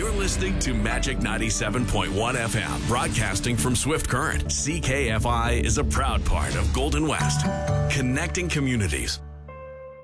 You're listening to Magic 97.1 FM, broadcasting from Swift Current. CKFI is a proud part of Golden West, connecting communities.